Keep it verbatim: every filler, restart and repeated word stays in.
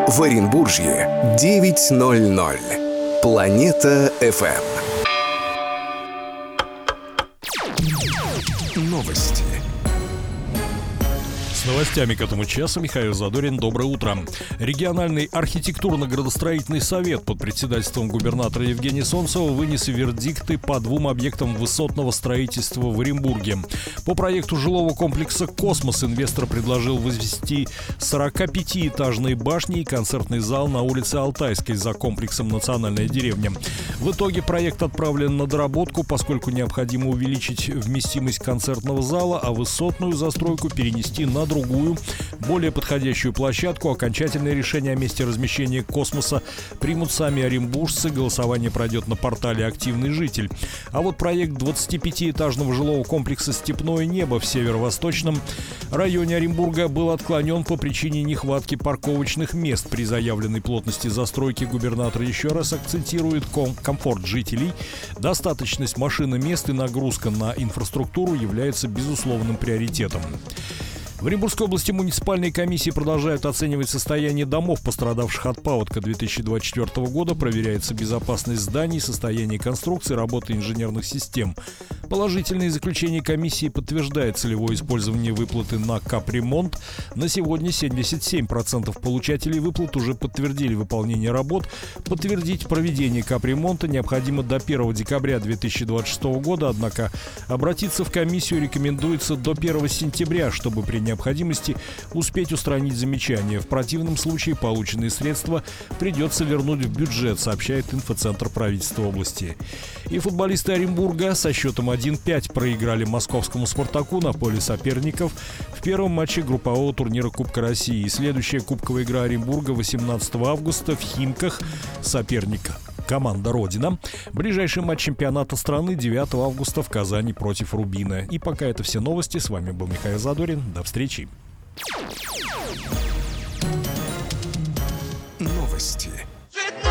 В Оренбуржье девять ноль ноль. Планета эф эм. Новости. С новостями к этому часу Михаил Задорин. Доброе утро. Региональный архитектурно-градостроительный совет под председательством губернатора Евгения Солнцева вынес вердикты по двум объектам высотного строительства в Оренбурге. По проекту жилого комплекса «Космос» инвестор предложил возвести сорокапятиэтажные башни и концертный зал на улице Алтайской за комплексом «Национальная деревня». В итоге проект отправлен на доработку, поскольку необходимо увеличить вместимость концертного зала, а высотную застройку перенести на другую, более подходящую площадку. Окончательное решение о месте размещения «Космоса» примут сами оренбуржцы. Голосование пройдет на портале «Активный житель». А вот проект двадцатипятиэтажного жилого комплекса «Степное небо» в северо-восточном районе Оренбурга был отклонен по причине нехватки парковочных мест. При заявленной плотности застройки губернатор еще раз акцентирует ком- комфорт жителей. Достаточность машиномест и нагрузка на инфраструктуру является безусловным приоритетом. В Оренбургской области муниципальные комиссии продолжают оценивать состояние домов, пострадавших от паводка две тысячи двадцать четвёртого года. Проверяется безопасность зданий, состояние конструкций, работа инженерных систем. Положительные заключения комиссии подтверждают целевое использование выплаты на капремонт. На сегодня семьдесят семь процентов получателей выплат уже подтвердили выполнение работ. Подтвердить проведение капремонта необходимо до первого декабря две тысячи двадцать шестого года, однако обратиться в комиссию рекомендуется до первого сентября, чтобы при необходимости успеть устранить замечания. В противном случае полученные средства придется вернуть в бюджет, сообщает инфоцентр правительства области. И футболисты Оренбурга со счетом один пять проиграли московскому «Спартаку» на поле соперников в первом матче группового турнира Кубка России. И следующая кубковая игра Оренбурга восемнадцатого августа в Химках. Соперник — команда «Родина». Ближайший матч чемпионата страны девятого августа в Казани против «Рубина». И пока это все новости. С вами был Михаил Задорин. До встречи. Новости.